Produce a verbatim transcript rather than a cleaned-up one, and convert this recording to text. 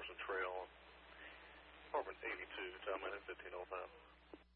Trail, apartment eighty-two, time minute fifteen oh five.